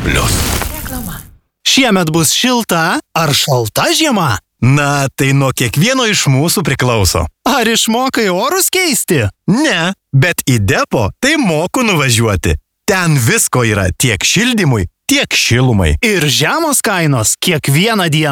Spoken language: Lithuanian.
Šiemet bus šilta ar šalta žiema? Na, tai nuo kiekvieno iš mūsų priklauso. Ar išmokai orus keisti? Ne, bet į depo tai moku nuvažiuoti. Ten visko yra tiek šildymui, tiek šilumai. Ir žemos kainos kiekvieną dieną.